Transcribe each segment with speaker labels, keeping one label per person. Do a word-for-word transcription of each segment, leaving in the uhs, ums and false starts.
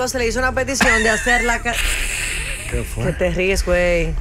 Speaker 1: Lego se le hizo una petición de hacer la... Ca...
Speaker 2: ¿Qué fue?
Speaker 1: Que te ríes, güey.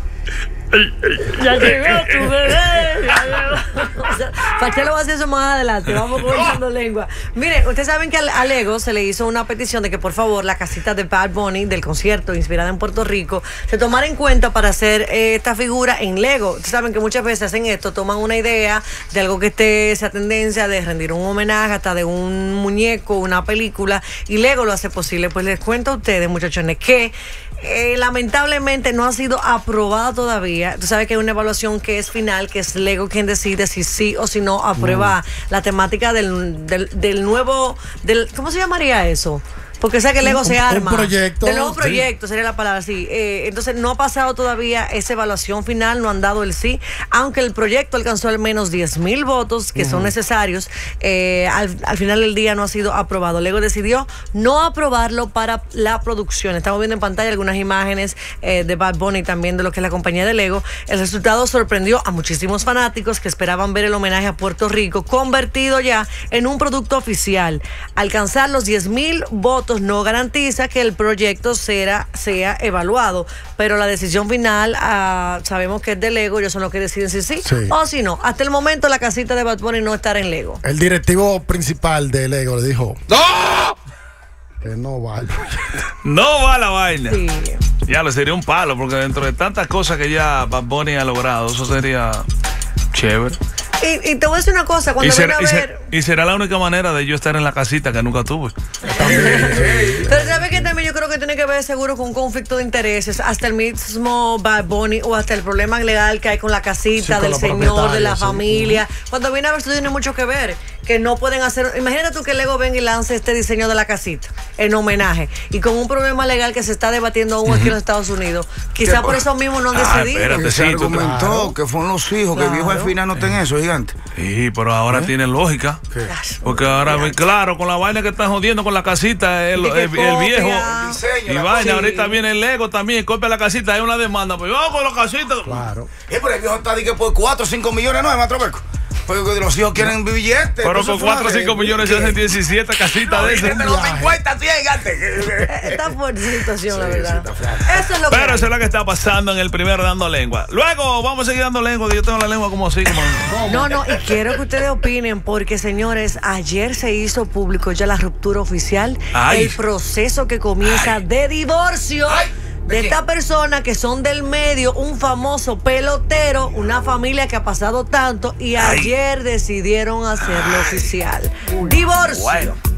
Speaker 1: Ya llegó tu bebé. Ya llegó. O sea, Pachelo va a hacer eso más adelante. Vamos conversando lengua. Miren, ustedes saben que a Lego se le hizo una petición de que por favor la casita de Bad Bunny del concierto inspirada en Puerto Rico se tomara en cuenta para hacer eh, esta figura en Lego. Ustedes saben que muchas veces hacen esto, toman una idea de algo que esté esa tendencia de rendir un homenaje hasta de un muñeco, una película, y Lego lo hace posible. Pues les cuento a ustedes, muchachones, que Eh, lamentablemente no ha sido aprobada todavía. Tú sabes que hay una evaluación que es final, que es Lego quien decide si sí o si no aprueba mm. la temática del, del, del nuevo, del, ¿cómo se llamaría eso? Porque sé que Lego
Speaker 2: un,
Speaker 1: se arma.
Speaker 2: Un proyecto.
Speaker 1: De nuevo proyecto, sí. Sería la palabra, sí. Eh, entonces no ha pasado todavía esa evaluación final, no han dado el sí, aunque el proyecto alcanzó al menos diez mil votos que uh-huh. son necesarios. Eh, al, al final del día no ha sido aprobado. Lego decidió no aprobarlo para la producción. Estamos viendo en pantalla algunas imágenes eh, de Bad Bunny, también de lo que es la compañía de Lego. El resultado sorprendió a muchísimos fanáticos que esperaban ver el homenaje a Puerto Rico convertido ya en un producto oficial. Alcanzar los diez mil votos no garantiza que el proyecto sea, sea evaluado, pero la decisión final uh, sabemos que es de Lego. Ellos son los que deciden si sí, sí o si no. Hasta el momento la casita de Bad Bunny no estará en Lego.
Speaker 2: El directivo principal de Lego le dijo
Speaker 3: ¡no!
Speaker 2: Que no va el proyecto.
Speaker 3: No va la vaina.
Speaker 1: Sí.
Speaker 3: Ya le sería un palo, porque dentro de tantas cosas que ya Bad Bunny ha logrado, eso sería chévere.
Speaker 1: Y, y te voy a decir una cosa, cuando
Speaker 3: y, ser,
Speaker 1: ven a
Speaker 3: y,
Speaker 1: ver...
Speaker 3: ser, y será la única manera de yo estar en la casita que nunca tuve.
Speaker 1: Pero sabes que también yo creo que tiene que ver seguro con un conflicto de intereses, hasta el mismo Bad Bunny o hasta el problema legal que hay con la casita, sí, del señor, de la sí. familia. Cuando viene a ver, esto tiene mucho que ver, que no pueden hacer... Imagínate tú que Lego venga y lance este diseño de la casita en homenaje, y con un problema legal que se está debatiendo aún uh-huh. aquí en los Estados Unidos. Quizá por eso mismo no han ah, decidido.
Speaker 4: Espérate, se argumentó claro. que fueron los hijos, claro. que el viejo al final no ten eso, gigante.
Speaker 3: Sí, pero ahora ¿Eh? tiene lógica. ¿Qué? Porque ahora, claro, con la vaina que están jodiendo con la casita, el, el, el viejo el diseño, y vaina, sí. ahorita viene el Lego también, copia la casita, hay una demanda, pues vamos con la casita.
Speaker 2: Claro.
Speaker 4: Y por el viejo está de que por cuatro o cinco millones, no, es más tropeco. Porque los hijos quieren billetes.
Speaker 3: Pero con cuatro o cinco millones se hacen diecisiete casitas de esas.
Speaker 4: Los cincuenta, tío, gigante.
Speaker 1: Está fuerte esa situación, sí, la verdad.
Speaker 4: Sí,
Speaker 1: eso es lo que
Speaker 3: Pero eso es lo que está pasando en el primer Dando Lengua. Luego vamos a seguir dando lengua, que yo tengo la lengua como así. Como...
Speaker 1: No, no, y quiero que ustedes opinen, porque señores, ayer se hizo público ya la ruptura oficial, Ay. el proceso que comienza Ay. de divorcio. Ay. De esta persona que son del medio, un famoso pelotero, una familia que ha pasado tanto, y ayer Ay. decidieron hacerlo Ay. oficial. Divorcio. Bueno.